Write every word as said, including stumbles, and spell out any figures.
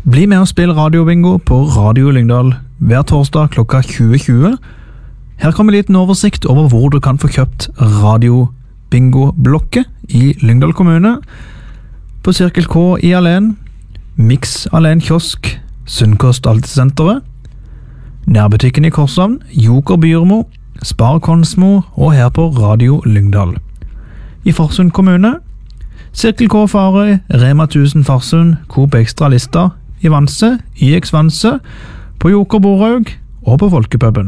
Bli med og spill radiobingo på Radio Lyngdal hver torsdag klokka tjue tjue. Her kommer en liten oversikt over hvor du kan få kjøpt radiobingo-blokket i Lyngdal kommune. På Cirkel K i Alen, Mix Alen kiosk, Sunnkost Altesenteret, nærbutikken i Korshavn, Joker Byrmo, Spar Konsmo og her på Radio Lyngdal. I Farsund kommune, Cirkel K Farøy, Rema tusen Farsund, Coop Extra Lista, i Vanse, I X Vanse, på Joker Boraug og på Folkepuben.